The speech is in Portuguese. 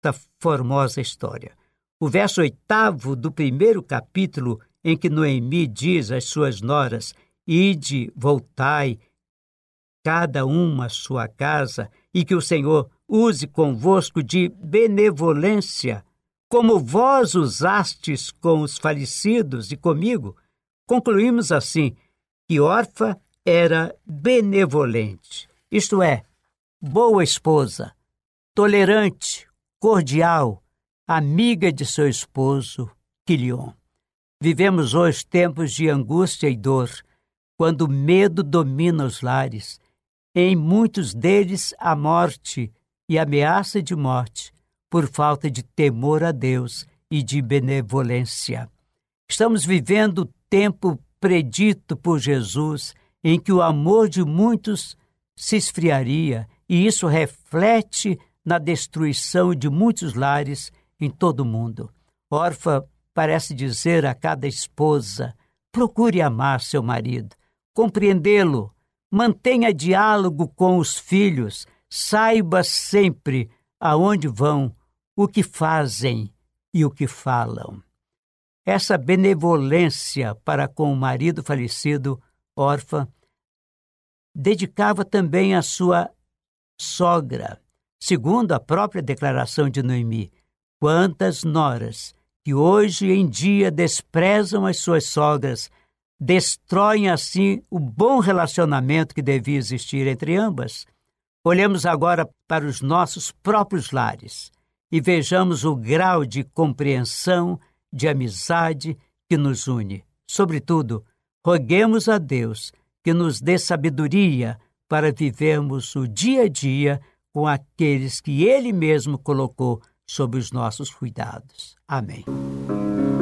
formosa história. O verso 8º do primeiro capítulo, em que Noemi diz às suas noras: ide, voltai, cada uma à sua casa, e que o Senhor use convosco de benevolência, como vós usastes com os falecidos e comigo. Concluímos assim que Orfa era benevolente, isto é, boa esposa, tolerante, cordial, amiga de seu esposo, Quilion. Vivemos hoje tempos de angústia e dor, quando o medo domina os lares. Em muitos deles, a morte e ameaça de morte, por falta de temor a Deus e de benevolência. Estamos vivendo o tempo predito por Jesus, em que o amor de muitos se esfriaria, e isso reflete na destruição de muitos lares em todo o mundo. Orfa parece dizer a cada esposa: procure amar seu marido, compreendê-lo, mantenha diálogo com os filhos, saiba sempre aonde vão, o que fazem e o que falam. Essa benevolência para com o marido falecido, Orfa, dedicava também à sua sogra. Segundo a própria declaração de Noemi, quantas noras que hoje em dia desprezam as suas sogras, destroem assim o bom relacionamento que devia existir entre ambas. Olhemos agora para os nossos próprios lares e vejamos o grau de compreensão, de amizade que nos une. Sobretudo, roguemos a Deus que nos dê sabedoria para vivermos o dia a dia com aqueles que Ele mesmo colocou sob os nossos cuidados. Amém.